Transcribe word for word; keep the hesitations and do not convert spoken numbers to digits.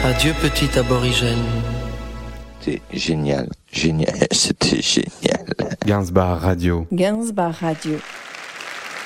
Adieu petit aborigène. C'était génial, génial, c'était génial. Gainsbar Radio. Gainsbar Radio.